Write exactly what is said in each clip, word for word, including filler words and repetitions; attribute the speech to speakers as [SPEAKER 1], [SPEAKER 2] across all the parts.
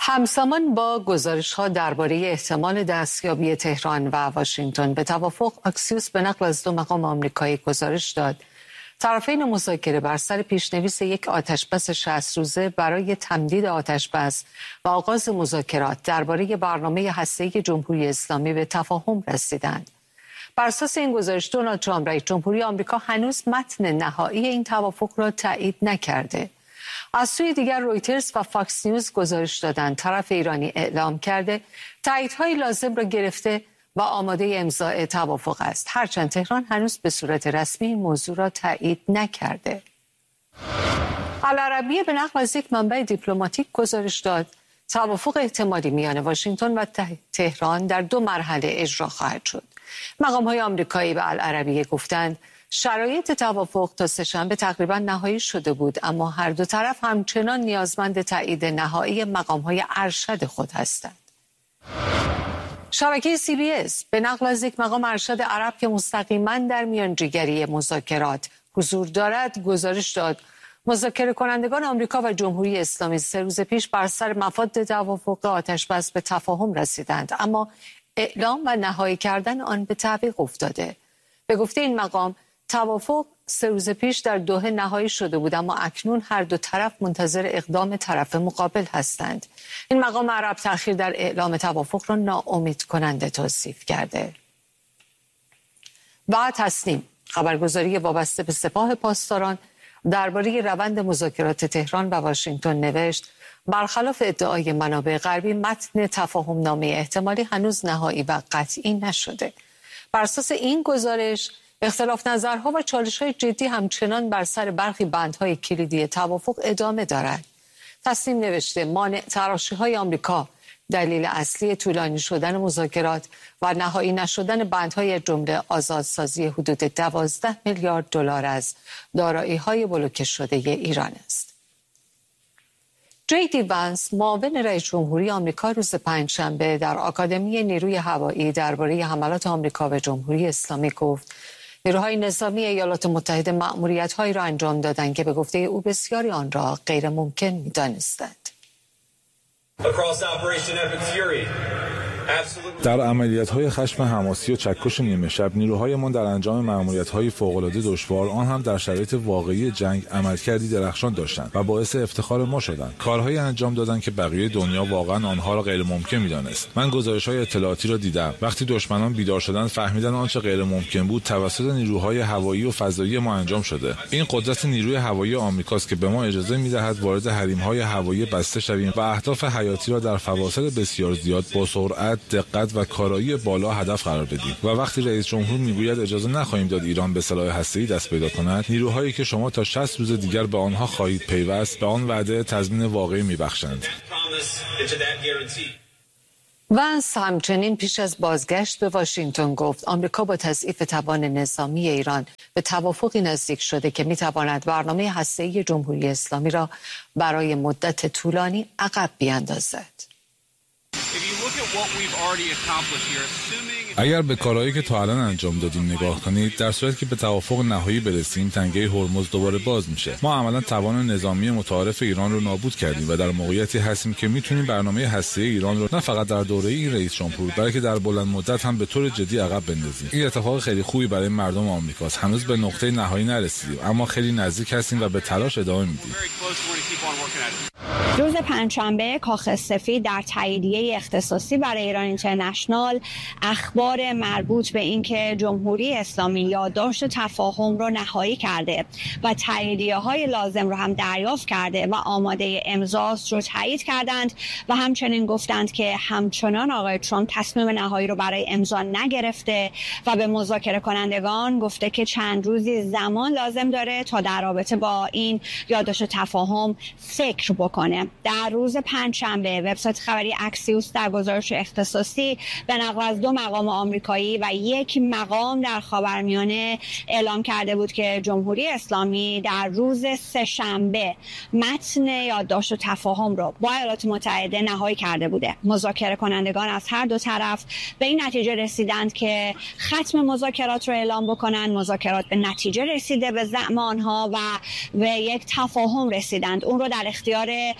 [SPEAKER 1] همزمان با گزارش‌ها درباره احتمال دستیابی تهران و واشنگتن به توافق، اکسیوس به نقل از دو مقام آمریکایی گزارش داد طرفین مذاکره بر سر پیشنویس یک آتشبس شصت روزه برای تمدید آتشبس و آغاز مذاکرات درباره برنامه هسته‌ای جمهوری اسلامی به تفاهم رسیدند. بر اساس این گزارش، دونالد ترامپ رئیس جمهوری آمریکا هنوز متن نهایی این توافق را تایید نکرده. از سوی دیگر رویترز و فاکس نیوز گزارش دادند طرف ایرانی اعلام کرده تاییدهای لازم را گرفته و آماده امضای توافق است، هرچند تهران هنوز به صورت رسمی این موضوع را تایید نکرده. العربیه به نقل از یک منبع دیپلماتیک گزارش داد توافق احتمالی میان واشنگتن و تهران در دو مرحله اجرا خواهد شد. مقام‌های آمریکایی به العربیه گفتند شرایط توافق تا سه‌شنبه تقریبا نهایی شده بود، اما هر دو طرف همچنان نیازمند تایید نهایی مقام‌های ارشد خود هستند. شبکه سی بی اس به نقل از یک مقام ارشد عرب که مستقیما در میانجیگری مذاکرات حضور دارد گزارش داد مذاکره کنندگان آمریکا و جمهوری اسلامی سه روز پیش بر سر مفاد توافق آتشبس به تفاهم رسیدند، اما اعلام و نهایی کردن آن به تعویق افتاده. به گفته این مقام، توافق سه روز پیش در دوحه نهایی شده بود، اما اکنون هر دو طرف منتظر اقدام طرف مقابل هستند. این مقام عرب تأخیر در اعلام توافق را ناامید کننده توصیف کرده. و تسنیم خبرگزاری وابسته به سپاه پاسداران درباره روند مذاکرات تهران و واشنگتن نوشت برخلاف ادعای منابع غربی، متن تفاهم نامه احتمالی هنوز نهایی و قطعی نشده. بر اساس این گزارش، اختلاف نظرها و چالش‌های جدی همچنان بر سر برخی بندهای کلیدی توافق ادامه دارد. تسنیم نوشته مانع تراشی‌های آمریکا دلیل اصلی طولانی شدن مذاکرات و نهایی نشدن بندهای جمله آزادسازی حدود دوازده میلیارد دلار از دارایی‌های بلوکه شده ایران است. جی دی وانس معاون رئیس جمهوری آمریکا روز پنجشنبه در آکادمی نیروی هوایی درباره حملات آمریکا به جمهوری اسلامی گفت نیروهای نظامی ایالات متحده مأموریت‌هایی را انجام دادند که به گفته او بسیاری آن را غیر ممکن می‌دانستند.
[SPEAKER 2] در عملیات‌های خشم حماسی و چکش نیمه شب، نیروهایمان در انجام مأموریت‌های فوق‌العاده دشوار، آن هم در شرایط واقعی جنگ، عملکردی درخشان داشتند و باعث افتخار ما شدند. کارهایی انجام دادند که بقیه دنیا واقعا آنها را غیر ممکن می‌دانست. من گزارش‌های اطلاعاتی را دیدم. وقتی دشمنان بیدار شدند، فهمیدن آنچه غیر ممکن بود توسط نیروهای هوایی و فضایی ما انجام شده. این قدرت نیروی هوایی آمریکاست که به ما اجازه می‌دهد وارد حریم‌های هوایی بسته شویم و اهداف حیاتی را در فواصل بسیار زیاد با سرعت، دقت و کارایی بالا هدف قرار بدیم. و وقتی رئیس جمهور میگوید اجازه نخواهیم داد ایران به سلاح هسته‌ای دست پیدا کند، نیروهایی که شما تا شصت روز دیگر به آنها خواهید پیوست، به آن وعده تضمین واقعی میبخشند.
[SPEAKER 1] وانس همچنین پیش از بازگشت به واشنگتن گفت آمریکا با تضعیف توان نظامی ایران به توافقی نزدیک شده که میتواند برنامه هسته‌ای جمهوری اسلامی را برای مدت طولانی عقب بیاندازد.
[SPEAKER 2] اگر به کارهایی که تا الان انجام دادیم نگاه کنید، در صورتی که به توافق نهایی برسیم، تنگه هرمز دوباره باز میشه. ما عملا توان نظامی متعارف ایران رو نابود کردیم و در موقعیتی هستیم که میتونیم برنامه هسته‌ای ایران رو نه فقط در دوره این رئیس جمهور، بلکه در بلند مدت هم به طور جدی عقب بندازیم. این اتفاق خیلی خوبی برای مردم آمریکاست. هنوز به نقطه نهایی نرسیدیم، اما خیلی نزدیک هستیم و به تلاش ادامه میدیم.
[SPEAKER 3] روز پنجشنبه کاخ سفید در تاییدیه اختصاصی برای ایران اینترنشنال اخبار مربوط به اینکه جمهوری اسلامی یادداشت تفاهم رو نهایی کرده و تاییدیه های لازم رو هم دریافت کرده و آماده امضاست رو تایید کردند و همچنین گفتند که همچنان آقای ترامپ تصمیم نهایی رو برای امضا نگرفته و به مذاکره کنندگان گفته که چند روزی زمان لازم داره تا در رابطه با این یادداشت تفاهم فکر بکنه. در روز پنجشنبه وبسایت خبری اکسیوس در گزارش اختصاصی به نقل از دو مقام آمریکایی و یک مقام در خاورمیانه اعلام کرده بود که جمهوری اسلامی در روز سه‌شنبه متن یادداشت تفاهم را با ایالات متحده نهایی کرده بوده. مذاکره کنندگان از هر دو طرف به این نتیجه رسیدند که ختم مذاکرات را اعلام بکنند. مذاکرات به نتیجه رسیده به زعم آنها و به یک تفاهم رسیدند. اون رو در اختیار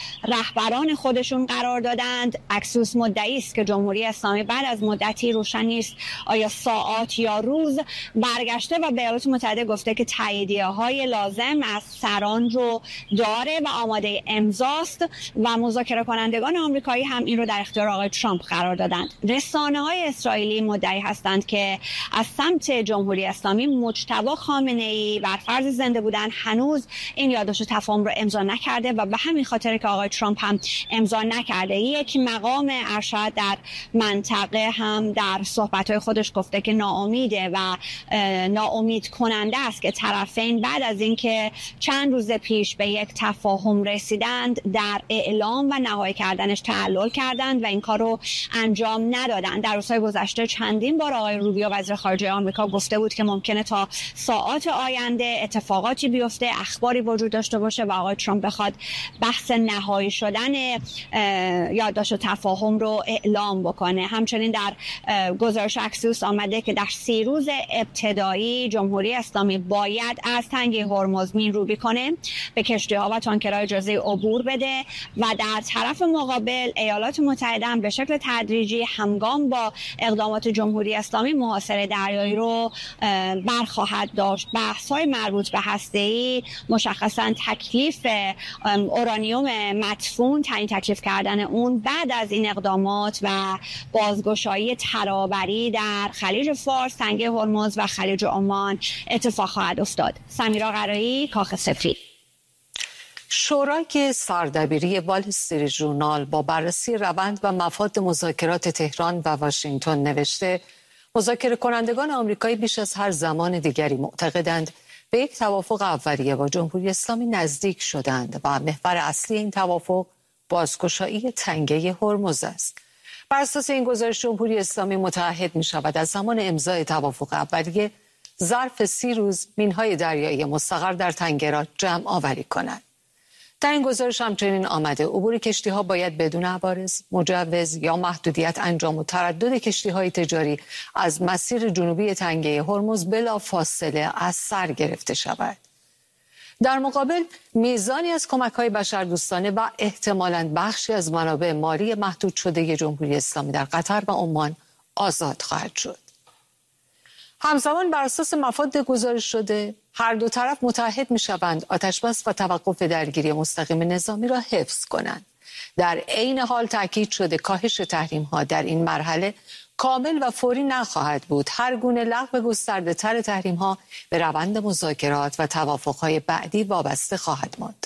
[SPEAKER 3] رهبران خودشون قرار دادند. اکسیوس مدعی است که جمهوری اسلامی بعد از مدتی روشن نیست آیا ساعات یا روز برگشته و به ایالات متحده گفته که تاییدیه های لازم از سران رو داره و آماده امضاست و مذاکره کنندگان آمریکایی هم این رو در اختیار آقای ترامپ قرار دادند. رسانه های اسرائیلی مدعی هستند که از سمت جمهوری اسلامی مجتبی خامنه‌ای بر فرض زنده بودن هنوز این یادداشت تفاهم رو امضا نکرده و به همین خاطر که آقای ترامپ هم امضا نکرده. یک مقام ارشد در منطقه هم در صحبت‌های خودش گفته که ناامیده و ناامید کننده است که طرفین بعد از اینکه چند روز پیش به یک تفاهم رسیدند در اعلام و نهایی کردنش تعلل کردند و این کار رو انجام ندادند. در روزهای گذشته چندین بار آقای روبیو وزیر خارجه آمریکا گفته بود که ممکنه تا ساعات آینده اتفاقاتی بیفته، اخباری وجود داشته باشه و آقای ترامپ بخواد بحث نهایی شدن یادداشت تفاهم رو اعلام بکنه. همچنین در گزارش اکسیوس آمده که در سی روز ابتدایی جمهوری اسلامی باید از تنگه هرمز مین‌روبی کنه، به کشتی‌ها و تانکرها اجازه عبور بده و در طرف مقابل ایالات متحده هم به شکل تدریجی همگام با اقدامات جمهوری اسلامی محاصره دریایی رو برخواهد داشت. بحث‌های مربوط به هسته‌ای، مشخصاً تکلیف اورانیوم مدفون، تعیین تکلیف کردن اون بعد از این اقدامات و بازگشایی ترابری در خلیج فارس، تنگه هرمز و خلیج عمان اتفاق خواهد افتاد. سمیرا قرایی، کاخ سفید.
[SPEAKER 1] شورای سردبیری وال استریت ژورنال با بررسی روند و مفاد مذاکرات تهران و واشنگتن نوشته مذاکره کنندگان آمریکایی بیش از هر زمان دیگری معتقدند به یک توافق اولیه با جمهوری اسلامی نزدیک شدند و محور اصلی این توافق بازگشایی تنگه هرمز است. بر اساس این گزارش جمهوری اسلامی متعهد می شود از زمان امضای توافق اولیه ظرف سی روز مینهای دریایی مستقر در تنگه را جمع آوری کند. در این گزارش همچنین آمده عبور کشتی‌ها باید بدون عوارض، مجوز یا محدودیت انجام و تردد کشتی‌های تجاری از مسیر جنوبی تنگه هرمز بلا فاصله از سر گرفته شود. در مقابل میزانی از کمک‌های بشردوستانه و احتمالاً بخشی از منابع مالی محدود شده جمهوری اسلامی در قطر و عمان آزاد خواهد شد. همزمان بر اساس مفاد گزارش شده هر دو طرف متعهد می‌شوند آتشبس و توقف درگیری مستقیم نظامی را حفظ کنند. در عین حال تاکید شده کاهش تحریم‌ها در این مرحله کامل و فوری نخواهد بود. هر گونه لغو گسترده‌تر تحریم‌ها به روند مذاکرات و توافق‌های بعدی وابسته خواهد ماند.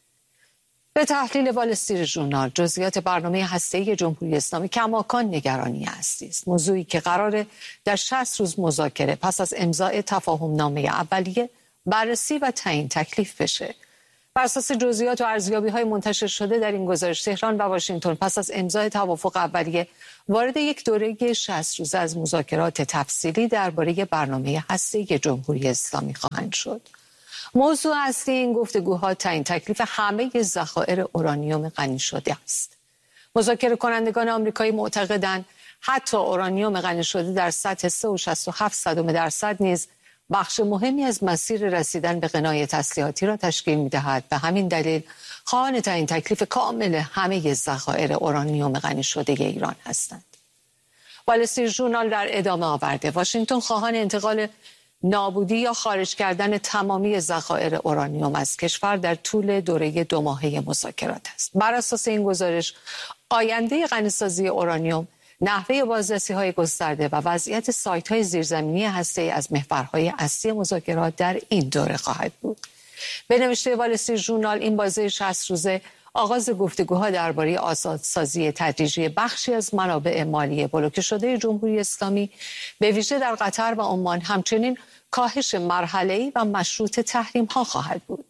[SPEAKER 1] به تحلیل وال استریت ژورنال جزئیات برنامه هسته‌ای جمهوری اسلامی کماکان نگرانی اصلی است. موضوعی که قراره در شصت روز مذاکره پس از امضای تفاهم نامه اولیه بررسی و تعیین تکلیف بشه. بر اساس جزئیات و ارزیابی‌های منتشر شده در این گزارش تهران و واشنگتن پس از امضای توافق اولیه وارد یک دوره شصت روزه از مذاکرات تفصیلی درباره برنامه هسته‌ای جمهوری اسلامی خواهند شد. موضوع اصلی این گفتگوها تعیین تکلیف همه ذخایر اورانیوم غنی شده است. مذاکره کنندگان آمریکایی معتقدند حتی اورانیوم غنی شده در سطح سه و شصت و هفت صدم درصد نیز بخش مهمی از مسیر رسیدن به غنای تسلیحاتی را تشکیل می‌دهد. به همین دلیل خواهان تعیین تکلیف کامل همه ذخایر اورانیوم غنی شده ایران هستند. وال استریت ژورنال در ادامه آورده واشنگتن خواهان انتقال نابودی یا خارج کردن تمامی ذخایر اورانیوم از کشور در طول دوره دو ماهه مذاکرات است. بر اساس این گزارش آینده غنیسازی اورانیوم، نحوه بازرسی‌های گسترده و وضعیت سایت‌های زیرزمینی هسته‌ای از محورهای اصلی مذاکرات در این دوره خواهد بود. به نوشته وال استریت ژورنال این بازه شصت روزه آغاز گفتگوها درباره آزادسازی تدریجی بخشی از منابع مالی بلوکه شده جمهوری اسلامی به ویژه در قطر و عمان، همچنین کاهش مرحله‌ای و مشروط تحریم‌ها خواهد بود.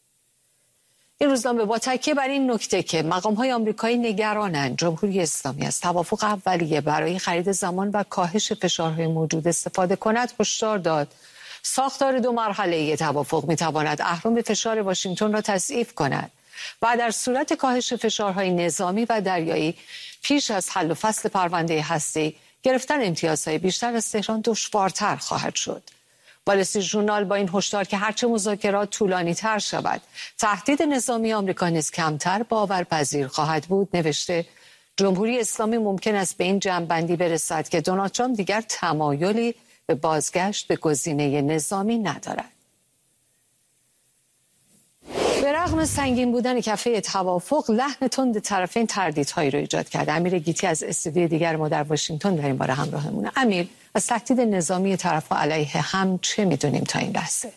[SPEAKER 1] این روزنامه با تکیه بر این نکته که مقام‌های آمریکایی نگرانند جمهوری اسلامی از توافق اولیه برای خرید زمان و کاهش فشارهای موجود استفاده کند هشدار داد ساختار دو مرحله‌ای توافق می‌تواند اهرم فشار واشنگتن را تضعیف کند و در صورت کاهش فشارهای نظامی و دریایی پیش از حل و فصل پرونده هسته‌ای گرفتن امتیازهای بیشتر از تهران دشوارتر خواهد شد. وال استریت ژورنال با این هشدار که هرچه مذاکرات طولانی تر شود تهدید نظامی آمریکا نیز کمتر باورپذیر خواهد بود نوشته جمهوری اسلامی ممکن است به این جمع‌بندی برسد که دونالد ترامپ دیگر تمایلی به بازگشت به گزینه نظامی ندارد. به رغم سنگین بودن کفه توافق، لحن تند طرفین تردیدهایی را ایجاد کرده. امیر گیتی از استودیوی دیگر ما در واشنگتن در این باره همراهمونه. امیر، از تهدید نظامی طرف‌ها علیه هم چه می‌دونیم تا این لحظه؟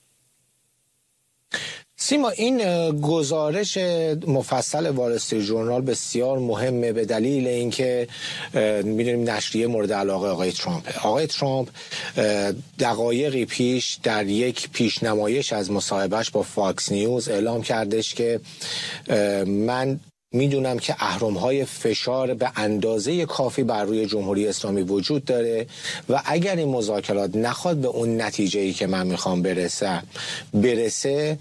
[SPEAKER 4] سیما، این گزارش مفصل وال استریت ژورنال بسیار مهمه به دلیل اینکه می‌دونیم نشریه مورد علاقه آقای ترامپ. آقای ترامپ دقایقی پیش در یک پیشنمایش از مصاحبهش با فاکس نیوز اعلام کردش که من میدونم که اهرم‌های فشار به اندازه کافی بر روی جمهوری اسلامی وجود داره و اگر این مذاکرات نخواد به اون نتیجه‌ای که من میخوام برسه برسه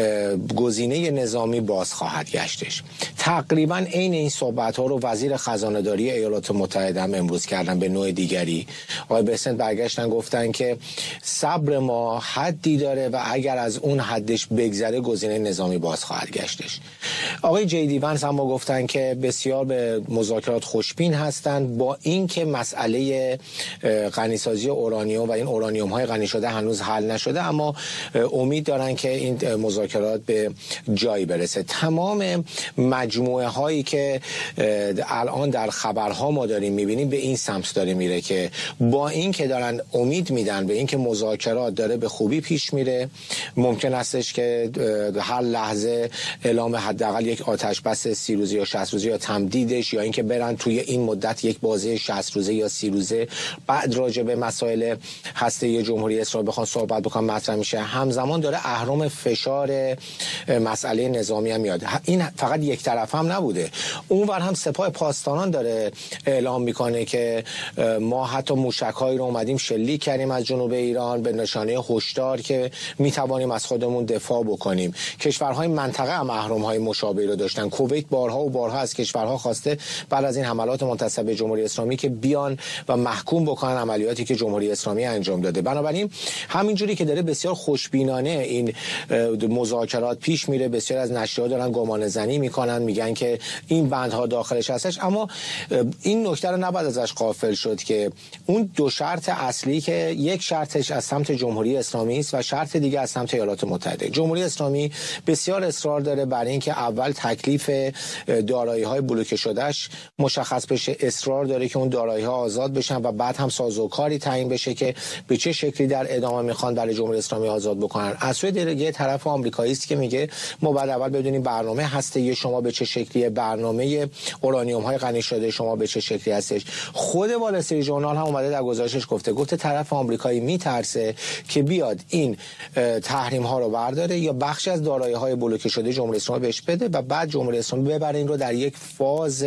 [SPEAKER 4] گزینه نظامی باز خواهد گشتش. تقریبا عین این صحبت‌ها رو وزیر خزانه‌داری ایالات متحده هم امروز کردن به نوع دیگری. آقای بسنت برگشتن گفتن که صبر ما حدی داره و اگر از اون حدش بگذره گزینه نظامی باز خواهد گشتش. آقای جی دی ونس ما گفتن که بسیار به مذاکرات خوشبین هستند با اینکه مسئله غنیسازی اورانیوم و این اورانیوم های غنی شده هنوز حل نشده، اما امید دارن که این مذاکرات به جایی برسه. تمام مجموعه هایی که الان در خبرها ما داریم میبینیم به این سمت داره میره که با اینکه دارن امید میدن به اینکه مذاکرات داره به خوبی پیش میره، ممکن استش که هر لحظه اعلام حداقل یک آتش بس سی روزه یا شصت روزه یا تمدیدش یا اینکه برن توی این مدت یک بازه شصت روزه یا سی روزه بعد راجع به مسائل هسته جمهوری اسرائیل بخوان صحبت بکنن مطرح میشه. همزمان داره اهرم فشار مسئله نظامی هم میاد. این فقط یک طرف هم نبوده، اونور هم سپاه پاسداران داره اعلام میکنه که ما حتی موشک‌هایی رو اومدیم شلیک کردیم از جنوب ایران به نشانه هشدار که میتوانیم از خودمون دفاع بکنیم. کشورهای منطقه هم اهرم‌های مشابهی رو داشتن. کویت بارها و بارها از کشورها خواسته بعد از این حملات منتصب به جمهوری اسلامی که بیان و محکوم بکنن عملیاتی که جمهوری اسلامی انجام داده. بنابراین همینجوری که داره بسیار خوشبینانه این مذاکرات پیش میره، بسیار از نشریه‌ها دارن گمان زنی میکنن، میگن که این بندها داخلش هستش، اما این نکته رو نباید ازش غافل شد که اون دو شرط اصلی که یک شرطش از سمت جمهوری اسلامی است و شرط دیگه از سمت ایالات متحده. جمهوری اسلامی بسیار اصرار داره برای اینکه اول تکلیف دارایی‌های بلوکه شدهش مشخص بشه، اصرار داره که اون دارایی‌ها آزاد بشن و بعد هم سازوکاری تعیین بشه که به چه شکلی در ادامه میخوان برای جمهوری اسلامی آزاد بکنن. از سوی دیگه طرف آمریکایی است که میگه ما بعد اول بدونیم برنامه هسته‌ای شما به چه شکلیه، برنامه اورانیوم‌های غنی شده شما به چه شکلی هستش. خود وال استریت ژورنال هم اومده در گزارشش گفته گفته طرف آمریکایی میترسه که بیاد این تحریم‌ها رو برداره یا بخشی از دارایی‌های بلوکه شده جمهوری اسلامی بهش بده و بعد جمهوری اسلامی ببره این رو در یک فاز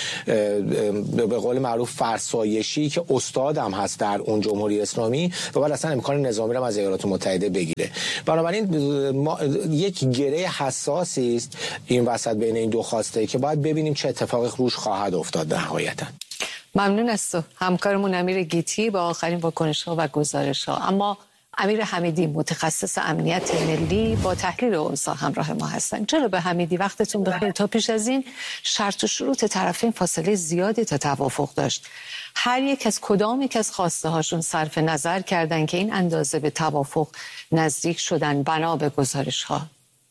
[SPEAKER 4] به قول معروف فرسایشی که استادم هست در اون جمهوری اسلامی و بعد اصلا امکان نظامی رو از ایالات متحده بگیره. بنابراین یک گره حساسی است این وسط بین این دو خواسته که باید ببینیم چه اتفاقی روش خواهد افتاد نهایتاً.
[SPEAKER 1] ممنون از تو همکارمون امیر گیتی با آخرین واکنش‌ها و گزارش‌ها. اما امیر حمیدی متخصص امنیت ملی با تحلیل اوضاع همراه ما هستند. جناب حمیدی وقتتون بخیر. تا پیش از این شرط و شروط طرفین فاصله زیادی تا توافق داشت. هر یک از کدام یک از خواسته هاشون صرف نظر کردن که این اندازه به توافق نزدیک شدن بنا به گزارش ها.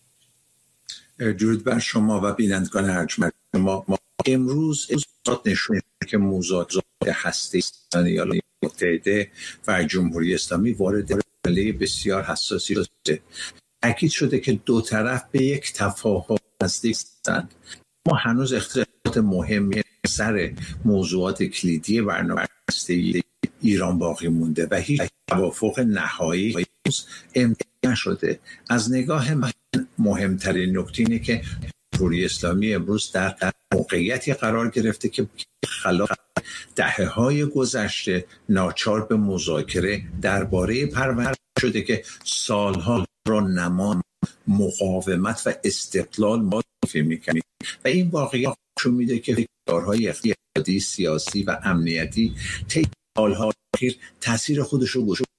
[SPEAKER 5] درود بر شما و بینندگان ارجمند. ما, ما امروز امروز نشون که مذاکرات هسته‌ای ایالات متحده و جمهوری اسلامی وارد مرحله بسیار حساسی شده. تاکید شده که دو طرف به یک تفاهم نزدیک هستند. ما هنوز اختلافات مهمی سر موضوعات کلیدی برنامه هسته‌ای ایران باقی مونده و هیچ توافق نهایی امضا نشده. از نگاه من مهمترین نکته اینه که جمهوری اسلامی امروز در موقعیتی قرار گرفته که خلاف دهه‌های گذشته ناچار به مذاکره درباره پرونده شده که سالها را نمان مقاومت و استقلال معرفی می‌کنید و این واقعیت نشون میده که فشارهای اقتصادی، سیاسی و امنیتی طی سال‌ها اخیر تاثیر خودش رو گذاشته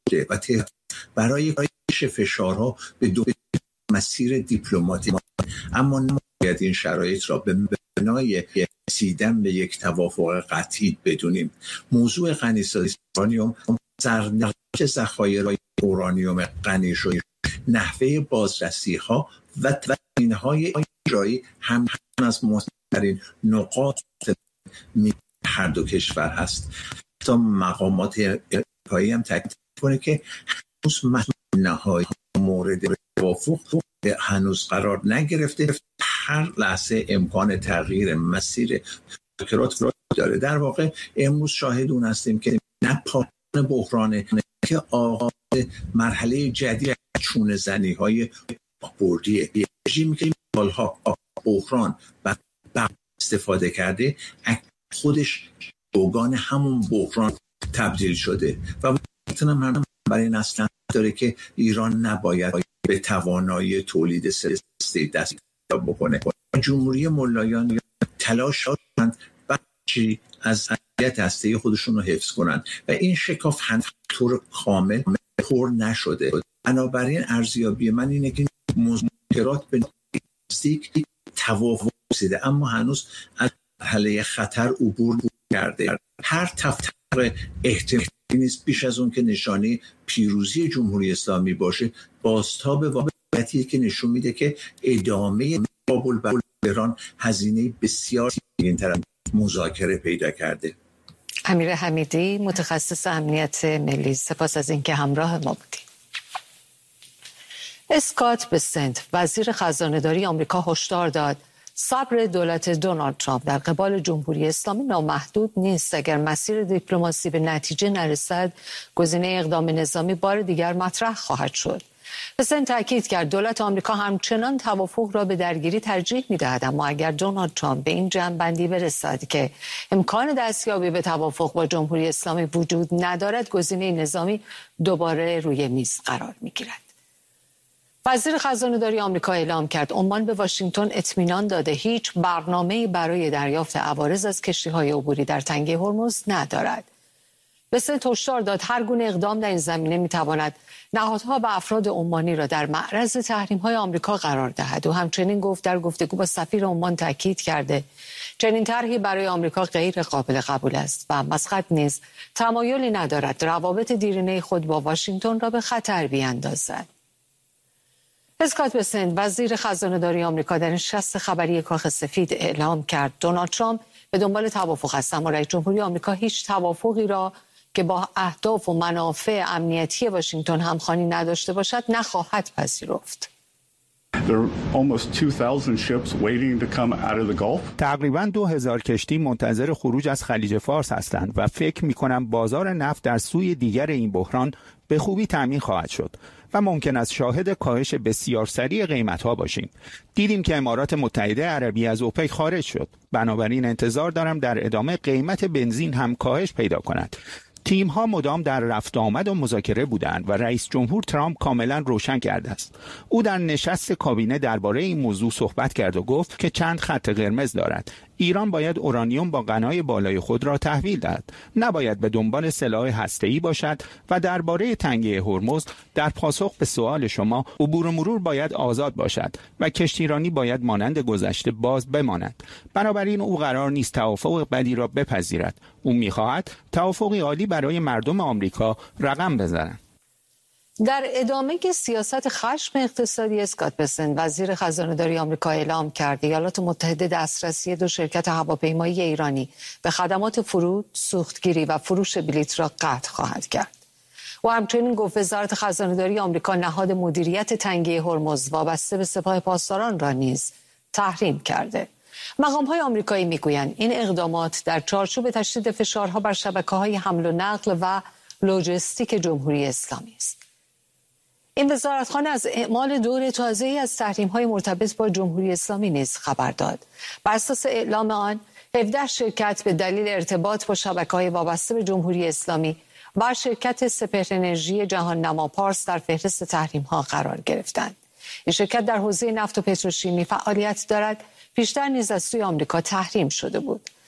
[SPEAKER 5] و برای کاهش فشارها به دو مسیر دیپلماتیک، اما نباید این شرایط را به بنای رسیدن به یک توافق قطعی بدونیم. موضوع غنیسازی اورانیوم، سرنوشت ذخایر اورانیوم غنی شده، نحوه بازرسی ها و تامین‌های اجرایی هم از مهمترین نقاط هر دو کشور هست. تا مقامات امریکایی هم تاکید کنه که هنوز نهایی مورد توافق هنوز قرار نگرفته. هر لحظه امکان تغییر مسیر مذاکرات را داره. در واقع امروز شاهد اون هستیم که نه پایان بحران که آغاز مرحله جدید چون زنی های بردیه. رژیمی که سالها بحران و استفاده کرده خودش دوگان همون بحران تبدیل شده و میتونم هم برای این اصلا داره که ایران نباید به توانایی تولید سلسله دست بکنه. جمهوری ملایان تلاش کردند بخشی از امنیت هسته‌ای خودشون رو حفظ کنند و این شکاف طور کامل پر نشده. بنابراین ارزیابی من اینه که مذاکرات به نزدیک توافق رسیده، اما هنوز از مرحله خطر عبور کرده. هر تفکر احتمالی نیست بیش از اون که نشانه پیروزی جمهوری اسلامی باشه. بازتاب واقعیتی که نشون میده که ادامه بابل بر ایران هزینه بسیار این طرف مذاکره پیدا کرده.
[SPEAKER 1] امیر حمیدی، متخصص امنیت ملی، سپاس از اینکه همراه ما بودید. اسکات بسنت، وزیر خزانه‌داری آمریکا، هشدار داد صبر دولت دونالد ترامپ در قبال جمهوری اسلامی نامحدود نیست. اگر مسیر دیپلماسی به نتیجه نرسد، گزینه اقدام نظامی بار دیگر مطرح خواهد شد. بسنت تاکید کرد دولت آمریکا همچنان توافق را به درگیری ترجیح می‌دهد، اما اگر دونالد ترامپ به این جمع‌بندی برسد که امکان دستیابی به توافق با جمهوری اسلامی وجود ندارد، گزینه نظامی دوباره روی میز قرار می‌گیرد. وزیر خزانه‌داری آمریکا اعلام کرد عمان به واشنگتن اطمینان داده هیچ برنامه‌ای برای دریافت عوارض از کشتی‌های عبوری در تنگه هرمز ندارد. بسنت هشدار داد هر گونه اقدام در این زمینه می‌تواند نهادها و افراد عمانی را در معرض تحریم‌های آمریکا قرار دهد و همچنین گفت در گفتگو با سفیر عمان تاکید کرده چنین طرحی برای آمریکا غیر قابل قبول است و مسقط نیز تمایلی ندارد روابط دیرینه خود با واشنگتن را به خطر بیاندازد. اسکات بسنت، وزیر خزانه‌داری آمریکا، در نشست خبری کاخ سفید اعلام کرد دونالد ترامپ به دنبال توافق است، اما رئیس جمهوری آمریکا هیچ توافقی را که با اهداف و منافع امنیتی واشنگتن همخوانی نداشته باشد نخواهد پذیرفت.
[SPEAKER 6] تقریباً دو هزار کشتی منتظر خروج از خلیج فارس هستند و فکر می‌کنم بازار نفت در سوی دیگر این بحران به خوبی تامین خواهد شد و ممکن است شاهد کاهش بسیار سریع قیمت‌ها باشیم. دیدیم که امارات متحده عربی از اوپک خارج شد. بنابراین انتظار دارم در ادامه قیمت بنزین هم کاهش پیدا کند. تیم ها مدام در رفت آمد و مذاکره بودند و رئیس جمهور ترامپ کاملا روشن کرده است. او در نشست کابینه درباره این موضوع صحبت کرد و گفت که چند خط قرمز دارد. ایران باید اورانیوم با غنای بالای خود را تحویل دهد، نباید به دنبال سلاح هسته‌ای باشد و درباره تنگه هرمز در پاسخ به سوال شما عبور و مرور باید آزاد باشد و کشتیرانی باید مانند گذشته باز بماند. بنابراین او قرار نیست توافق بدی را بپذیرد. او می‌خواهد توافقی عالی برای مردم آمریکا رقم بزنند.
[SPEAKER 1] در ادامه سیاست خشم اقتصادی، اسکات بسنت، وزیر خزانه‌داری آمریکا، اعلام کرد ایالات متحده دسترسی دو شرکت هواپیمایی ایرانی به خدمات فرود، سوختگیری و فروش بلیط را قطع خواهد کرد. و همچنین گفت وزارت خزانه‌داری آمریکا نهاد مدیریت تنگه هرمز وابسته به سپاه پاسداران را نیز تحریم کرده. مقام‌های آمریکایی می‌گویند این اقدامات در چارچوب تشدید فشارها بر شبکه‌های حمل و نقل و لوجستیک جمهوری اسلامی است. این وزارتخانه از اعمال دور تازه‌ای از تحریم‌های مرتبط با جمهوری اسلامی نیز خبر داد. بر اساس اعلام آن، هفده شرکت به دلیل ارتباط با شبکه‌های وابسته به جمهوری اسلامی و شرکت سپهر انرژی جهان نما پارس در فهرست تحریم‌ها قرار گرفتند. این شرکت در حوزه نفت و پتروشیمی فعالیت دارد، پیشتر نیز از سوی آمریکا تحریم شده بود.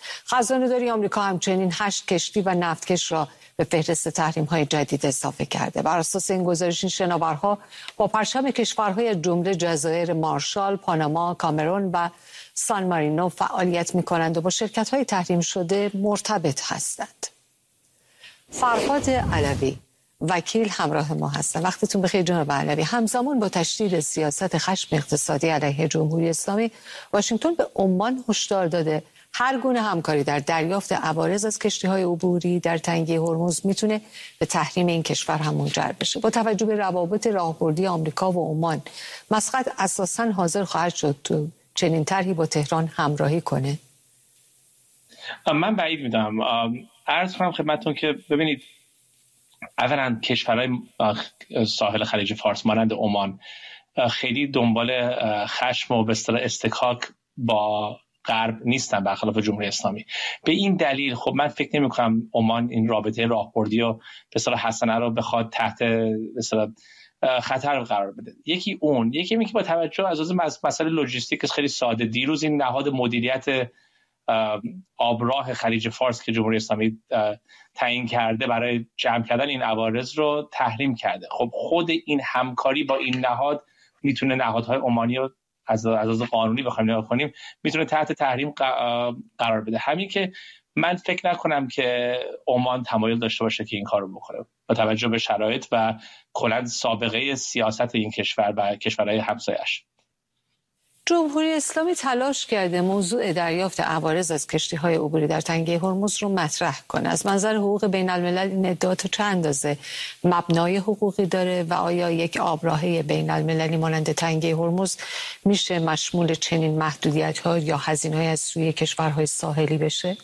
[SPEAKER 1] خزانه‌داری آمریکا همچنین هشت کشتی و نفتکش را به فهرست تحریم‌های جدید اضافه کرده. بر اساس این گزارش، این شناورها با پرچم کشورهای جمله جزایر مارشال، پاناما، کامرون و سان مارینو فعالیت می‌کنند و با شرکت‌های تحریم شده مرتبط هستند. فرهاد علوی وکیل همراه ما هستند. وقتتون بخیر جناب علوی. همزمان با تشدید سیاست خشم اقتصادی علیه جمهوری اسلامی، واشنگتن به عمان هشدار داده هر گونه همکاری در دریافت عوارض از کشتی‌های عبوری در تنگه هرمز میتونه به تحریم این کشور هم منجر بشه. با توجه به روابط راهبردی آمریکا و عمان، مسقط اساساً حاضر خواهد شد تو چنین طرحی با تهران همراهی کنه؟
[SPEAKER 7] من بعید میدونم. عرض کنم خدمتتون که ببینید، اولا کشورهای ساحل خلیج فارس مانند عمان خیلی دنبال خشم و به اصطلاح استکاک با غرب نیستن، برخلاف جمهوری اسلامی. به این دلیل خب من فکر نمی کنم عمان این رابطه راهبردی و به اصطلاح حسنه رو بخواد تحت به اصطلاح خطر قرار بده. یکی اون، یکی اینکه با توجه از مسئله لوجستیک خیلی ساده، دیروز این نهاد مدیریت آبراه خلیج فارس که جمهوری اسلامی تعیین کرده برای جمع کردن این عوارض رو تحریم کرده. خب خود این همکاری با این نهاد میتونه نهادهای عمانی رو از از قانونی بخوایم نگاه کنیم میتونه تحت تحریم قرار بده. همین که من فکر نکنم که عمان تمایل داشته باشه که این کار رو بکنه با توجه به شرایط و کلاً سابقه سیاست این کشور و کشورهای همسایه‌اش.
[SPEAKER 1] جمهوری اسلامی تلاش کرده موضوع دریافت عوارض از کشتی‌های عبوری در تنگه هرمز رو مطرح کنه. از منظر حقوق بین الملل این ادعا تا چه اندازه مبنای حقوقی داره و آیا یک آبراهه بین المللی مانند تنگه هرمز میشه مشمول چنین محدودیت‌ها یا هزینه‌های از سوی کشورهای ساحلی بشه؟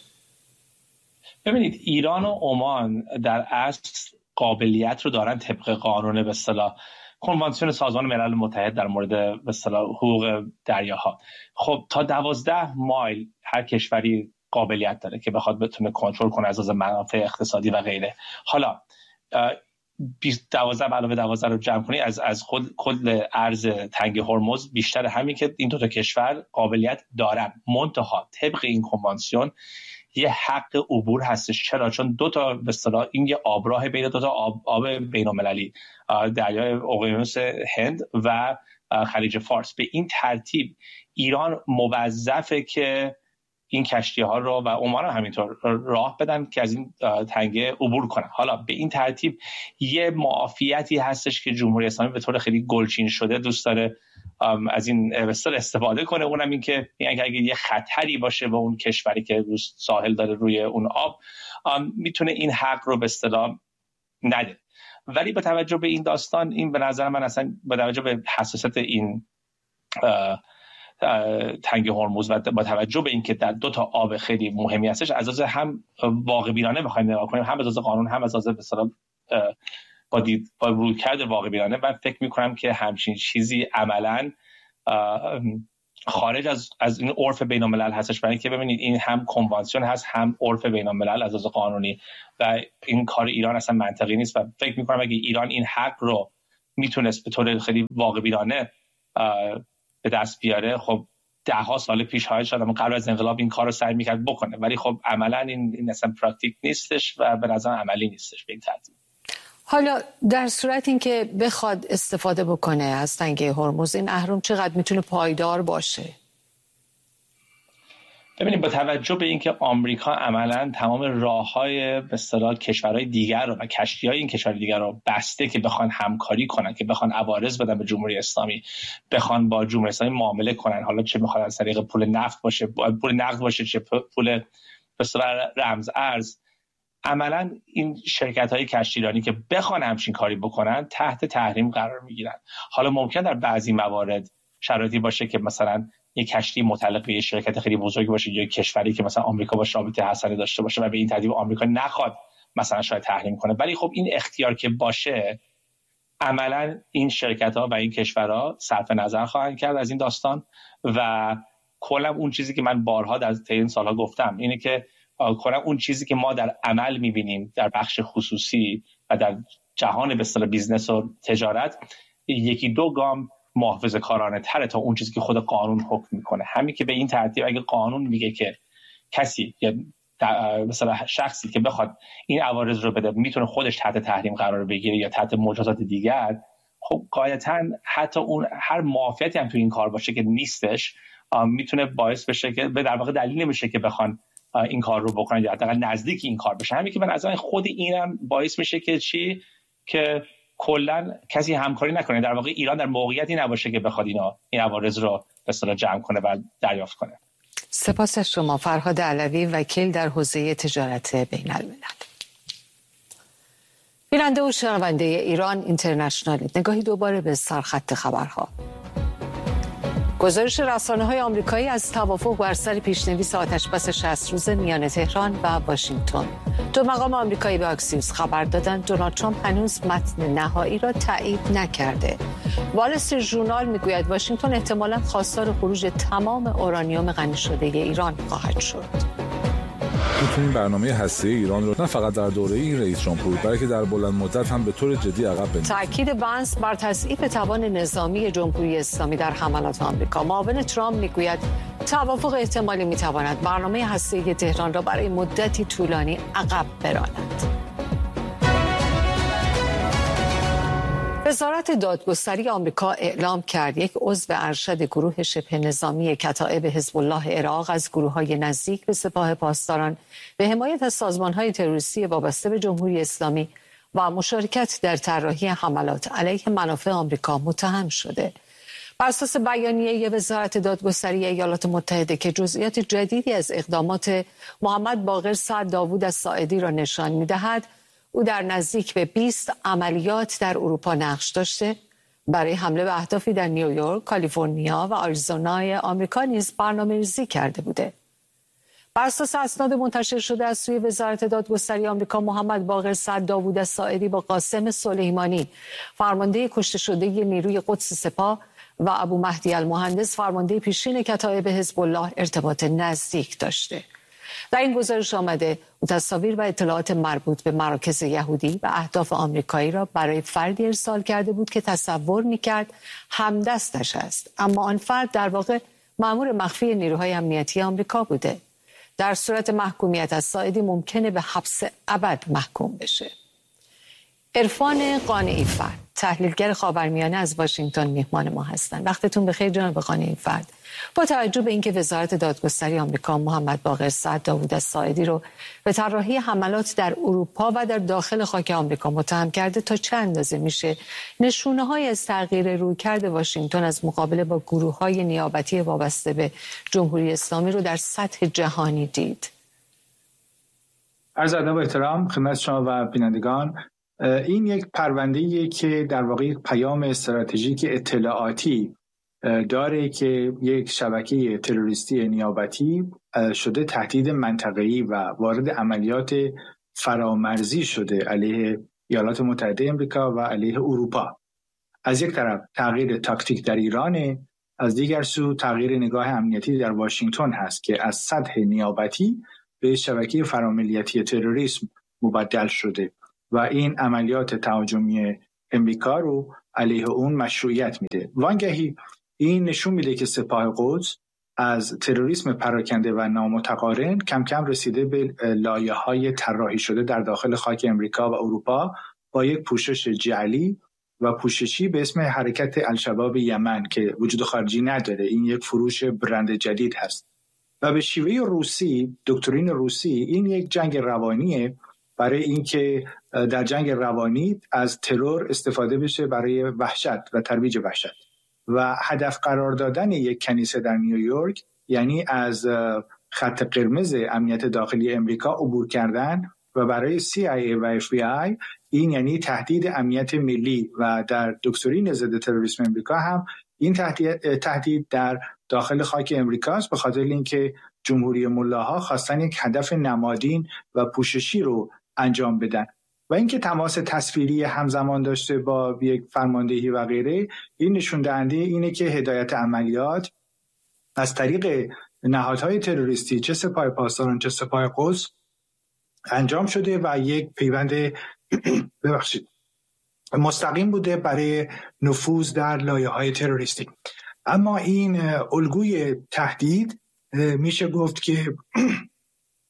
[SPEAKER 7] ببینید، ایران و عمان در اصل قابلیت رو دارن طبق قانون به اصطلاح کنوانسیون سازمان ملل متحد در مورد به اصطلاح حقوق دریاها. خب تا دوازده مایل هر کشوری قابلیت داره که بخواد بتونه کنترل کنه از از منافع اقتصادی و غیره. حالا دوازده علاوه دوازده رو جمع کنی از از خود کل ارز تنگه هرمز بیشتر همین که این دو تا کشور قابلیت دارن. منتها طبق این کنوانسیون یه حق عبور هستش. چرا؟ چون دو تا به اصطلاح این یه آبراه بین دو تا آب, آب بین‌المللی، دریای اقیانوس هند و خلیج فارس. به این ترتیب ایران موظفه که این کشتی ها رو و عمان هم همینطور راه بدن که از این تنگه عبور کنن. حالا به این ترتیب یه معافیتی هستش که جمهوری اسلامی به طور خیلی گلچین شده دوست داره از این استفاده کنه. اونم این که اگه اگه یه خطری باشه به اون کشوری که روی ساحل داره روی اون آب، میتونه این حق رو به اصطلاح نده. ولی با توجه به این داستان، این به نظر من اصلا با توجه به حساسیت این تنگه هرمز و با توجه به اینکه در دو تا آب خیلی مهمی هستش، از لحاظ هم واقع بینانه بخوایم نگاه کنیم، هم از لحاظ قانون هم از لحاظ به اصطلاح با دید با رویکرد واقع بینانه، من فکر می‌کنم که همچین چیزی عملاً خارج از از این عرف بین‌الملل هستش. برای اینکه ببینید این هم کنوانسیون هست هم عرف بین‌الملل از لحاظ قانونی و این کار ایران اصلا منطقی نیست و فکر می‌کنم اگه ایران این حق رو میتونست به طور خیلی واقع بینانه به دست بیاره، خب ده ها سال پیش های شاید قبل از انقلاب این کار رو سعی میکرد بکنه، ولی خب عملا این این اصلا پرکتیک نیستش و به نظر عملی نیستش به این ترتیب.
[SPEAKER 1] حالا در صورت اینکه بخواد استفاده بکنه از تنگه هرمز، این اهرم چقدر میتونه پایدار باشه؟
[SPEAKER 7] ببینید، با توجه به اینکه آمریکا عملاً تمام راه‌های به اصطلاح کشورهای دیگر رو و کشتی‌های این کشورهای دیگر رو بسته که بخوان همکاری کنن، که بخوان عوارض بدن به جمهوری اسلامی، بخوان با جمهوری اسلامی معامله کنن، حالا چه بخواد از طریق پول نفت باشه، پول نقد باشه، چه پول به اصطلاح رمز ارز، عملاً این شرکت‌های کشتیرانی که بخوان همچین کاری بکنن تحت تحریم قرار می‌گیرن. حالا ممکن در بعضی موارد شرایطی باشه که مثلا یک کشتی متعلق به یک شرکت خیلی بزرگی باشه یا کشوری که مثلا آمریکا باش رابطه حسنی داشته باشه و به این ترتیب آمریکا نخواد مثلا شاید تحریم کنه، ولی خب این اختیار که باشه، عملا این شرکت‌ها و این کشورها صرف نظر خواهند کرد از این داستان و کلا اون چیزی که من بارها در طی این سال‌ها گفتم اینه که کلا اون چیزی که ما در عمل می‌بینیم در بخش خصوصی و در جهان به اصطلاح بیزنس و تجارت یکی دو گام محافظه کارانه تره تا اون چیزی که خود قانون حکم میکنه. همین که به این ترتیب اگه قانون میگه که کسی یا مثلا شخصی که بخواد این عوارض رو بده میتونه خودش تحت تحریم قرار بگیره یا تحت مجازات دیگر، خب قاعدتاً حتی اون هر معافیتی هم تو این کار باشه که نیستش میتونه باعث بشه که به در واقع دلیل نمیشه که بخوان این کار رو بکنن یا حداقل نزدیک این کار بشه. همین که من از این خود اینم باعث میشه که چی که کلا کسی همکاری نکنه، در واقع ایران در موقعیتی نباشه که بخواد اینا این عوارض رو به اصطلاح جمع کنه و دریافت کنه.
[SPEAKER 1] سپاس از شما فرهاد علوی، وکیل در حوزه تجارت بین الملل. بیننده و شنونده ایران اینترنشنال، نگاهی دوباره به سرخط خبرها. گزارش رسانه‌های آمریکایی از توافق بر سر پیشنویس آتش‌بس شصت روزه میان تهران و واشنگتن. دو مقام آمریکایی به اکسیوس خبر دادند دونالد ترامپ هنوز متن نهایی را تایید نکرده. وال استریت ژورنال میگوید واشنگتن احتمالاً خواستار خروج تمام اورانیوم غنی شده ایران خواهد شد.
[SPEAKER 2] میتونیم برنامه هسته‌ای ایران رو نه فقط در دوره این رئیس جمهور بلکه در بلند مدت هم به طور جدی عقب بندازیم.
[SPEAKER 1] تاکید وانس بر تضعیف توان نظامی جمهوری اسلامی در حملات آمریکا. معاون ترامپ میگوید توافق احتمالی میتواند برنامه هسته‌ای تهران را برای مدتی طولانی عقب براند. وزارت دادگستری آمریکا اعلام کرد یک عضو ارشد گروه شبه نظامی کتائب حزب الله عراق از گروه‌های نزدیک به سپاه پاسداران به حمایت از سازمان‌های تروریستی وابسته به جمهوری اسلامی و مشارکت در طراحی حملات علیه منافع آمریکا متهم شده. بر اساس بیانیه وزارت دادگستری ایالات متحده که جزئیات جدیدی از اقدامات محمد باقر سعد داوود الساعدی را نشان می‌دهد، او در نزدیک به بیست عملیات در اروپا نقش داشته. برای حمله به اهدافی در نیویورک، کالیفرنیا و آریزونای آمریکا نیز برنامه‌ریزی کرده بوده. بر اساس اسناد منتشر شده از سوی وزارت دادگستری آمریکا، محمد باقر سعد داوود الساعدی با قاسم سلیمانی، فرمانده کشته شده نیروی قدس سپاه، و ابو مهدی المهندس، فرمانده پیشین کتائب حزب الله، ارتباط نزدیک داشته. در این گزارش آمده او تصاویر و اطلاعات مربوط به مراکز یهودی و اهداف آمریکایی را برای فردی ارسال کرده بود که تصور می‌کرد همدستش است، اما آن فرد در واقع مأمور مخفی نیروهای امنیتی آمریکا بوده. در صورت محکومیت از ساعدی ممکنه به حبس ابد محکوم بشه. عرفان قانعی فرد، تحلیلگر خاورمیانه از واشنگتن میهمان ما هستند. وقتتون بخیر جناب قانعی فرد. با توجه به اینکه وزارت دادگستری آمریکا محمد باقر سعد داوود الساعدی رو به طراحی حملات در اروپا و در داخل خاک آمریکا متهم کرده، تا چه اندازه میشه نشونه‌های از تغییر رویکرد واشنگتن از مقابله با گروه‌های نیابتی وابسته به جمهوری اسلامی رو در سطح جهانی دید؟
[SPEAKER 6] عرض ادب و احترام خدمت شما و بینندگان. این یک پرونده‌ایه که در واقع پیام استراتژیک اطلاعاتی داره که یک شبکه تروریستی نیابتی شده تهدید منطقه‌ای و وارد عملیات فرامرزی شده علیه ایالات متحده آمریکا و علیه اروپا. از یک طرف تغییر تاکتیک در ایران، از دیگر سو تغییر نگاه امنیتی در واشنگتن هست که از سطح نیابتی به شبکه فراملیتی تروریسم مبدل شده و این عملیات تهاجمی امریکا رو علیه اون مشروعیت میده. وانگهی این نشون میده که سپاه قدس از تروریسم پراکنده و نامتقارن کم کم رسیده به لایه‌های طراحی شده در داخل خاک امریکا و اروپا با یک پوشش جعلی و پوششی به اسم حرکت الشباب یمن که وجود خارجی نداره. این یک فروش برند جدید هست و به شیوه روسی، دکترین روسی، این یک جنگ روانیه برای اینکه در جنگ روانی از ترور استفاده بشه برای وحشت و ترویج وحشت. و هدف قرار دادن یک کنیسه در نیویورک یعنی از خط قرمز امنیت داخلی امریکا عبور کردن و برای سی آی ای و اف بی آی این یعنی تهدید امنیت ملی و در دکترین ضد تروریسم امریکا هم این تهدید, تهدید در داخل خاک امریکاست، به خاطر اینکه جمهوری ملاها خواستن یک هدف نمادین و پوششی رو انجام بدن و اینکه تماس تصویری همزمان داشته با یک فرماندهی و غیره، این نشون دهنده اینه که هدایت عملیات از طریق نهادهای تروریستی چه سپاه پاسداران چه سپاه قدس انجام شده و یک پیوند ببخشید مستقیم بوده برای نفوذ در لایه‌های تروریستی. اما این الگوی تهدید میشه گفت که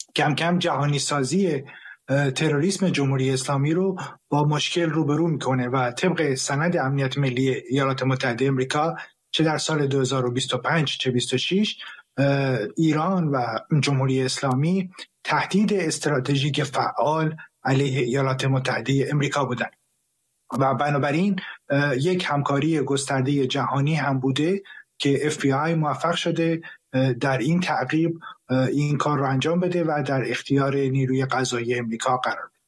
[SPEAKER 8] کم کم جهانی سازی تروریسم جمهوری اسلامی رو با مشکل روبرو میکنه و طبق سند امنیت ملی ایالات متحده آمریکا چه در سال دو هزار و بیست و پنج چه بیست و شش ایران و جمهوری اسلامی تهدید استراتژیک فعال علیه ایالات متحده آمریکا بودند و بنابراین یک همکاری گسترده جهانی هم بوده که اف بی آی موفق شده در این تعقیب این کار رو انجام بده و در اختیار نیروی قضایی آمریکا قرار بده.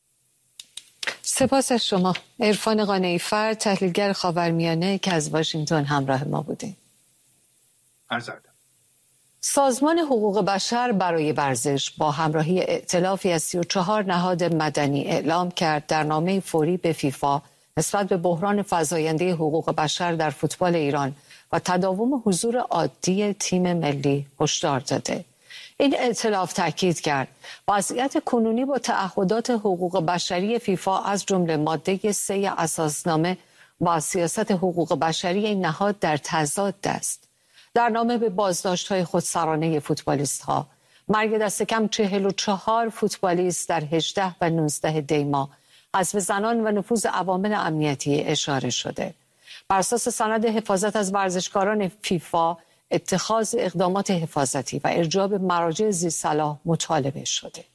[SPEAKER 1] سپاس از شما عرفان قانعی فرد، تحلیلگر خاورمیانه که از واشنگتن همراه ما بودیم.
[SPEAKER 8] عرض ادب.
[SPEAKER 1] سازمان حقوق بشر برای ورزش با همراهی ائتلافی از سی و چهار نهاد مدنی اعلام کرد در نامه فوری به فیفا نسبت به بحران فزاینده حقوق بشر در فوتبال ایران و تداوم حضور عادی تیم ملی هشدار داده. این ائتلاف تاکید کرد وضعیت کنونی با تعهدات حقوق بشری فیفا از جمله ماده سه اساسنامه با سیاست حقوق بشری این نهاد در تضاد است. در نامه به بازداشت‌های خودسرانه فوتبالیست‌ها، مرگ دست کم چهل و چهار فوتبالیست در هجده و نوزده دی ماه، حذف زنان و نفوذ عوامل امنیتی اشاره شده. بر اساس سند حفاظت از ورزشکاران فیفا، اتخاذ اقدامات حفاظتی و ارجاع به مراجع ذی‌صلاح مطالبه شده.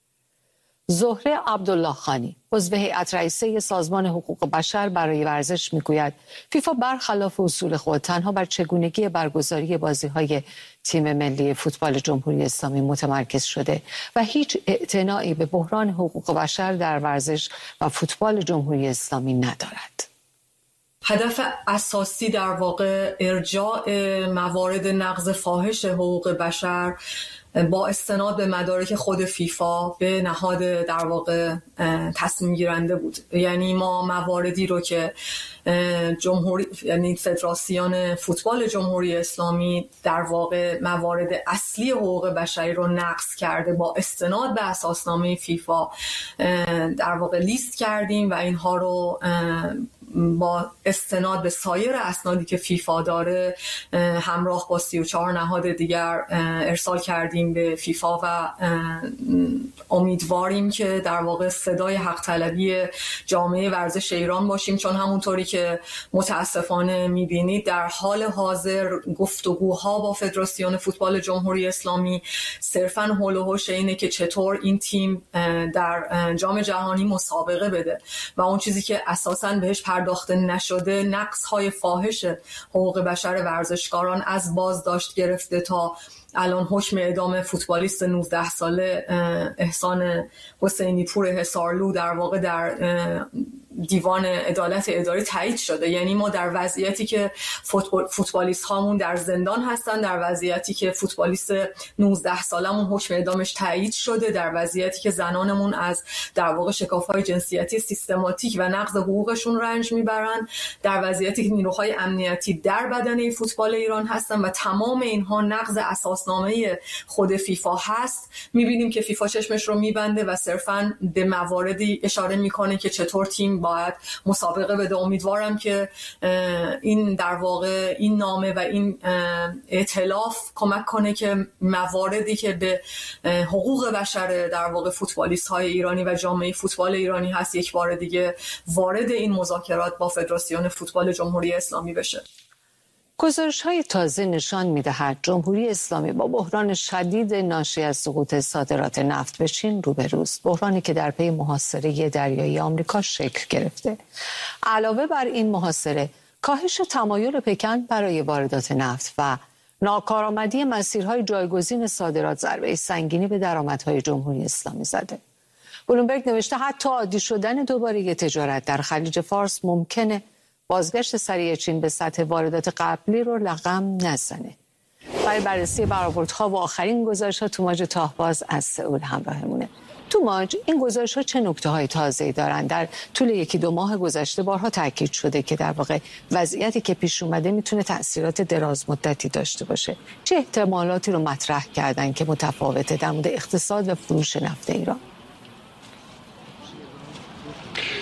[SPEAKER 1] زهره عبدالله خانی، عضو هیئت رئیسه سازمان حقوق بشر برای ورزش میگوید فیفا برخلاف اصول خود تنها بر چگونگی برگزاری بازی‌های تیم ملی فوتبال جمهوری اسلامی متمرکز شده و هیچ اعتنایی به بحران حقوق بشر در ورزش و فوتبال جمهوری اسلامی ندارد.
[SPEAKER 9] هدف اساسی در واقع ارجاع موارد نقض فاحش حقوق بشر با استناد به مدارک خود فیفا به نهاد در واقع تصمیم گیرنده بود. یعنی ما مواردی رو که جمهوری یعنی فدراسیون فوتبال جمهوری اسلامی در واقع موارد اصلی حقوق بشری رو نقض کرده با استناد به اساسنامه فیفا در واقع لیست کردیم و اینها رو با استناد به سایر اسنادی که فیفا داره همراه با سی و چهار نهاد دیگر ارسال کردیم به فیفا و امیدواریم که در واقع صدای حق طلبی جامعه ورزش ایران باشیم، چون همونطوری که متاسفانه میبینید در حال حاضر گفتگوها با فدراسیون فوتبال جمهوری اسلامی صرفاً حول و حوش اینه که چطور این تیم در جام جهانی مسابقه بده و اون چیزی که اساساً بهش پرداخته نشده نقض‌های فاحش حقوق بشر ورزشکاران از بازداشت گرفته تا الان حکم اعدام فوتبالیست نوزده ساله احسان حسینی پور حصارلو در واقع در دیوان عدالت اداری تایید شده. یعنی ما در وضعیتی که فوتبال فوتبالیست هامون در زندان هستن، در وضعیتی که فوتبالیست نوزده سالمون حکم اعدامش تایید شده، در وضعیتی که زنانمون از در واقع شکاف‌های جنسیتی سیستماتیک و نقض حقوقشون رنج میبرن، در وضعیتی که نیروهای امنیتی در بدنه فوتبال ایران هستن و تمام اینها نقض اساسنامه خود فیفا هست، میبینیم که فیفا چشمش رو میبنده و صرفاً به مواردی اشاره میکنه که چطور تیم باید مسابقه بده. امیدوارم که این در واقع این نامه و این ائتلاف کمک کنه که مواردی که به حقوق بشر در واقع فوتبالیست های ایرانی و جامعه فوتبال ایرانی هست یک بار دیگه وارد این مذاکرات با فدراسیون فوتبال جمهوری اسلامی بشه.
[SPEAKER 1] گزارش‌های تازه نشان می‌دهد جمهوری اسلامی با بحران شدید ناشی از سقوط صادرات نفت به چین روبروست، بحرانی که در پی محاصره دریایی آمریکا شکل گرفته. علاوه بر این محاصره، کاهش تمایل پکن برای واردات نفت و ناکارآمدی مسیرهای جایگزین صادرات ضربه سنگینی به درآمدهای جمهوری اسلامی زده. بلومبرگ نوشته حتی عادی شدن دوباره تجارت در خلیج فارس ممکنه بازگشت سریع چین به سطح واردات قبلی رو رقم نزنه. برای بررسی برآوردها و آخرین گزارش‌ها توماج تاهباز از سئول همراهمونه. توماج، این گزارش‌ها چه نکته‌های تازه‌ای دارند؟ در طول یکی دو ماه گذشته بارها تاکید شده که در واقع وضعیتی که پیش اومده میتونه تأثیرات دراز مدتی داشته باشه. چه احتمالاتی رو مطرح کردن که متفاوته در مورد اقتصاد و فروش نفت ایران؟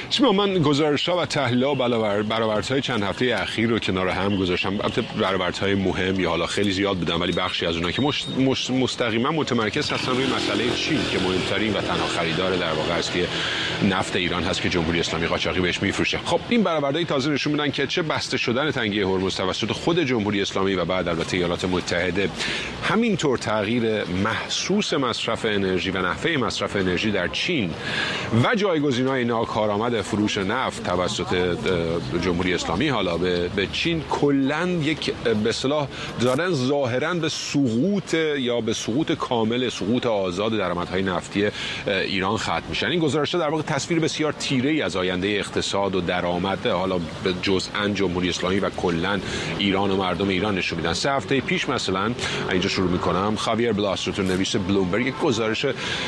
[SPEAKER 10] شما من گزارش‌ها و تحلیل‌ها و برآوردهای چند هفته اخیر رو کنار هم گذاشتم. البته برآوردهای مهم یا حالا خیلی زیاد بودن، ولی بخشی از اونها که مش... مش... مستقیما متمرکز هستن روی مسئله چین که مهمترین و تنها خریدار در واقع است که نفت ایران هست که جمهوری اسلامی قاچاقی بهش میفروشه. خب این برآوردهای تازه نشون میدن که چه بسته شدن تنگه هرمز توسط خود جمهوری اسلامی و بعد البته ایالات متحده، همینطور تغییر محسوس مصرف انرژی و نحوه مصرف انرژی در چین و جایگزین‌های ناکارآمد فروش نفت توسط جمهوری اسلامی حالا به چین کلاً یک به اصطلاح دارن ظاهراً به سقوط یا به سقوط کامل، سقوط آزاد درآمدهای نفتی ایران ختم میشن. این گزارش‌ها در واقع تصویر بسیار تیره‌ای از آینده اقتصاد و درآمد حالا به جزءاً جمهوری اسلامی و کلاً ایران و مردم ایران نشون میدن. سه هفته پیش مثلا اینجا شروع میکنم، خاویر بلاسترتون نویس بلومبرگ یک گزارش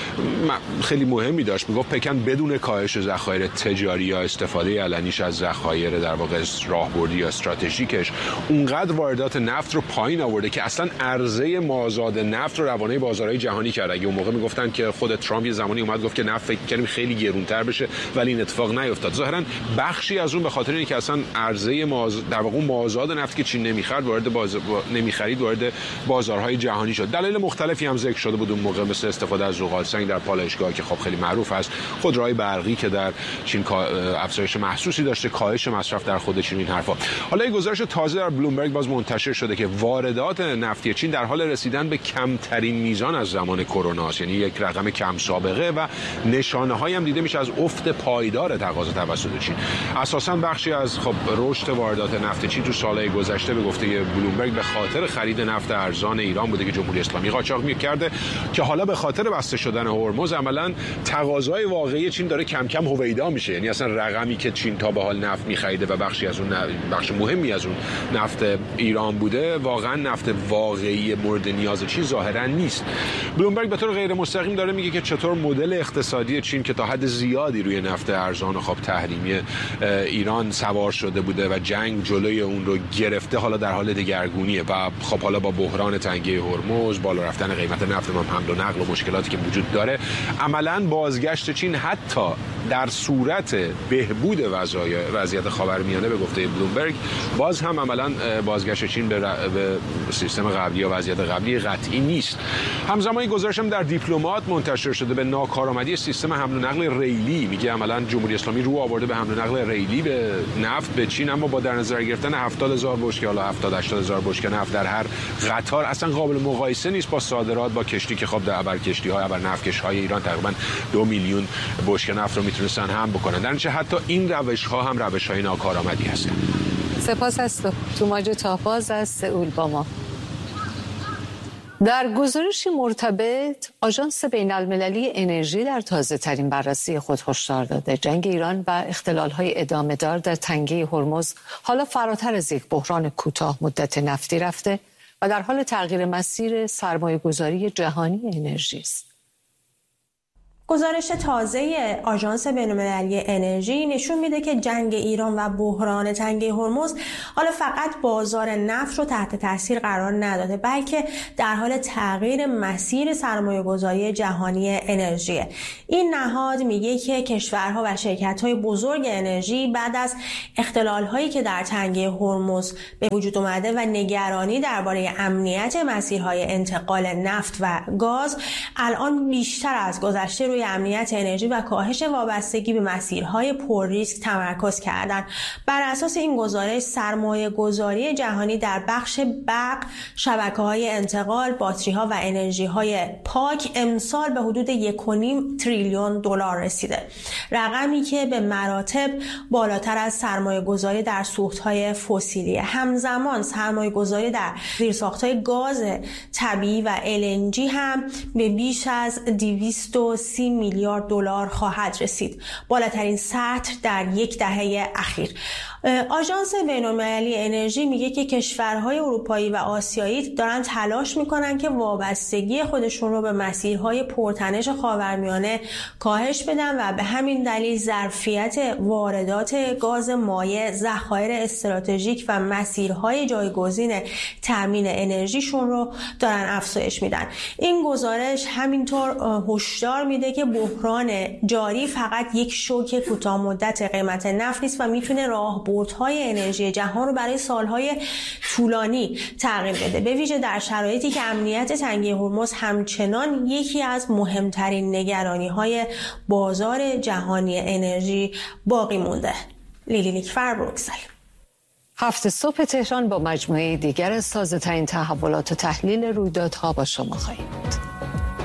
[SPEAKER 10] خیلی مهمی داشت، میگفت پکن بدون کاهش ذخایر تجاری یا استفاده علنیش از ذخایر در واقع راهبردی یا استراتژیکش اونقدر واردات نفت رو پایین آورده که اصلا عرضه مازاد نفت رو روانه بازارهای جهانی کرد. اگه اون موقع میگفتن که خود ترامپ یه زمانی اومد گفت که نفت فکر کنیم خیلی گرونتر بشه، ولی این اتفاق نیفتاد. ظاهرا بخشی از اون به خاطر اینکه اصلا عرضه ماز... در واقع مازاد نفت که چین نمیخرد وارد باز... نمیخرید وارد بازارهای جهانی شد. دلایل مختلفی هم ذکر شده بود اون موقع، مثل استفاده از زغال سنگ در پالایشگاه که خب خیلی معروف است، خودروهای برقی که در چین افزایش محسوسی داشته، کاهش مصرف در خود چین، این حرفا. حالا این گزارش تازه در بلومبرگ باز منتشر شده که واردات نفتی چین در حال رسیدن به کمترین میزان از زمان کرونا است، یعنی یک رقم کم سابقه و نشانه‌هایی هم دیده میشه از افت پایدار تقاضا توسط چین. اساساً بخشی از خب رشد واردات نفت چین تو سالهای گذشته به گفته بلومبرگ به خاطر خرید نفت ارزان ایران بوده که جمهوری اسلامی قاچاق می‌کرده، که حالا به خاطر بسته شدن هرمز عملاً تقاضای واقعی چین داره کم کم هویدا میشه. یعنی اصلا رقمی که چین تا به حال نفت می‌خریده و بخشی از اون بخش مهمی از اون نفت ایران بوده، واقعا نفت واقعی مورد نیاز چین ظاهرا نیست. بلومبرگ به طور غیر مستقیم داره میگه که چطور مدل اقتصادی چین که تا حد زیادی روی نفت ارزان و خب تحریمی ایران سوار شده بوده و جنگ جلوی اون رو گرفته، حالا در حال دگرگونیه و خب حالا با بحران تنگه هرمز، بالا رفتن قیمت نفت، هم حمل و نقل و مشکلاتی که وجود داره، عملاً بازگشت چین حتی در صورت بهبود وضعیت خاورمیانه به گفته بلومبرگ باز هم عملاً بازگشت چین به, ر... به سیستم قبلی یا وضعیت قبلی قطعی نیست. همزمان گزارش هم در دیپلمات منتشر شده به ناکارآمدی سیستم حمل و نقل ریلی. میگه عملاً جمهوری اسلامی رو آورده به حمل و نقل ریلی به نفت به چین، اما با در نظر گرفتن هفتاد هزار بشکه، حالا هفتاد هشتاد هزار بشکه نفت در هر قطار، اصلا قابل مقایسه نیست با صادرات با کشتی که خب در ابر کشتی های ابر نفتکش های ایران تقریبا دو میلیون بشکه نفت رو میتونستن هم بکنن. در نتیجه حتی این روش ها هم روش های ناکارآمدی هستند.
[SPEAKER 1] سپاس است توماج تاپاز از سئول با ما. در گزارشی مرتبط آژانس بین المللی انرژی در تازه ترین بررسی خود هشدار داده جنگ ایران و اختلال‌های ادامه دار در تنگه هرمز حالا فراتر از یک بحران کوتاه مدت نفتی رفته و در حال تغییر مسیر سرمایه‌گذاری جهانی انرژی است.
[SPEAKER 11] گزارش تازه آژانس بین‌المللی انرژی نشون میده که جنگ ایران و بحران تنگه هرمز حالا فقط بازار نفت رو تحت تاثیر قرار نداده، بلکه در حال تغییر مسیر سرمایه‌گذاری جهانی انرژی. این نهاد میگه که کشورها و شرکت‌های بزرگ انرژی بعد از اختلال‌هایی که در تنگه هرمز به وجود اومده و نگرانی درباره امنیت مسیرهای انتقال نفت و گاز، الان بیشتر از گذشته روی امنیت انرژی و کاهش وابستگی به مسیرهای پر ریسک تمرکز کردند. بر اساس این گزارش سرمایه گذاری جهانی در بخش برق، شبکه‌های انتقال، باتری‌ها و انرژی‌های پاک امسال به حدود یک و نیم تریلیون دلار رسیده. رقمی که به مراتب بالاتر از سرمایه گذاری در سوخت‌های فسیلی. همزمان سرمایه گذاری در زیرساخت‌های گاز طبیعی و ال ان جی هم به بیش از دویست و سی میلیارد دلار خواهد رسید، بالاترین سطح در یک دهه اخیر. آژانس بین‌المللی انرژی میگه که کشورهای اروپایی و آسیایی دارن تلاش میکنن که وابستگی خودشون رو به مسیرهای پرتنش خاورمیانه کاهش بدن و به همین دلیل ظرفیت واردات گاز مایع، ذخایر استراتژیک و مسیرهای جایگزین تامین انرژیشون رو دارن افزایش میدن. این گزارش همینطور هشدار میده میده که بحران جاری فقط یک شوک کوتاه مدت قیمت نفت نیست و میتونه راهبردهای انرژی جهان رو برای سالهای طولانی تغییر بده، به ویژه در شرایطی که امنیت تنگه هرمز همچنان یکی از مهمترین نگرانی‌های بازار جهانی انرژی باقی مونده. لیلی نیکفر، بروکسل.
[SPEAKER 1] هفت صبح تهران با مجموعه دیگر از تازه‌ترین تحولات و تحلیل رویدادها با شما خواهیم بود.